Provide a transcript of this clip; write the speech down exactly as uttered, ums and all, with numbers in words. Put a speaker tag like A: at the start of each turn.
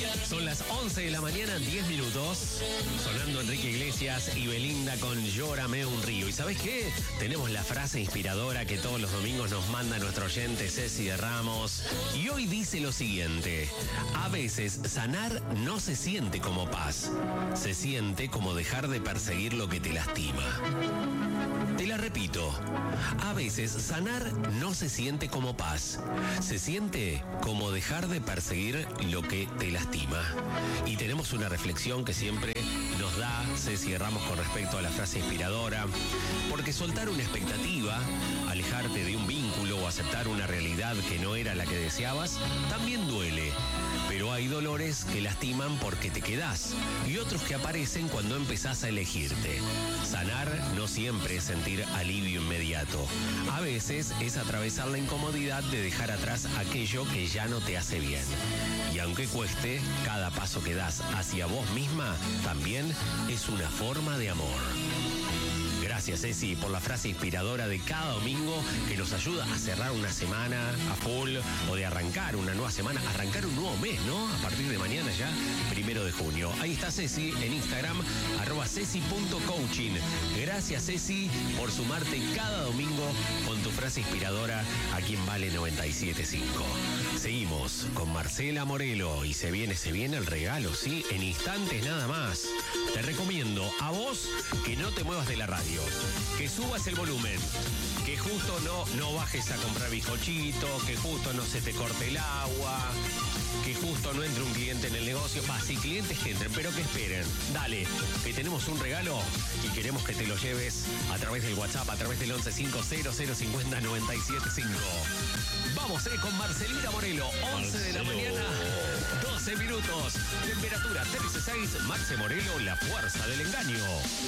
A: Son las once de la mañana, diez minutos. Sonando Enrique Iglesias y Belinda con Llórame un río. ¿Y sabés qué? Tenemos la frase inspiradora que todos los domingos nos manda nuestro oyente Ceci de Ramos. Y hoy dice lo siguiente: a veces sanar no se siente como paz. Se siente como dejar de perseguir lo que te lastima. Te la repito. A veces sanar no se siente como paz. Se siente como dejar de perseguir lo que te lastima. Y tenemos una reflexión que siempre nos da Ceci Ramos con respecto a la frase inspiradora. Porque soltar una expectativa, alejarte de un vínculo o aceptar una realidad que no era la que deseabas, también duele. Pero hay dolores que lastiman porque te quedás y otros que aparecen cuando empezás a elegirte. Sanar no siempre es sentir alivio inmediato. A veces es atravesar la incomodidad de dejar atrás aquello que ya no te hace bien. Y aunque cueste, cada paso que das hacia vos misma también es una forma de amor. Gracias, Ceci, por la frase inspiradora de cada domingo que nos ayuda a cerrar una semana a full o de arrancar una nueva semana, arrancar un nuevo mes, ¿no? A partir de mañana ya, primero de junio. Ahí está Ceci en Instagram, arroba ceci punto coaching. Gracias, Ceci, por sumarte cada domingo con tu frase inspiradora aquí en Vale noventa y siete punto cinco. Seguimos con Marcela Morelo y se viene, se viene el regalo, ¿sí? En instantes nada más. Te recomiendo a vos que no te muevas de la radio, que subas el volumen, que justo no, no bajes a comprar bizcochito, que justo no se te corte el agua, que justo no entre un cliente en el negocio. Va, sí, clientes que entren, pero que esperen. Dale, que tenemos un regalo y queremos que te lo lleves a través del WhatsApp, a través del once cinco cero cero cincuenta noventa y siete cinco. Vamos, eh, con Marcelita Morelo, once de la mañana, doce minutos. Temperatura trece punto seis. Marce Morelo, la fuerza del engaño.